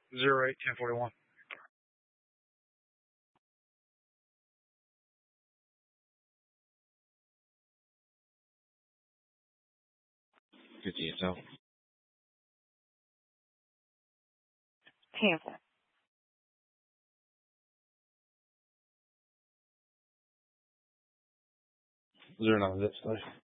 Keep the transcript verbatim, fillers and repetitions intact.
zero eight ten forty-one. Good to yourself. Tampa. Is there another zip station?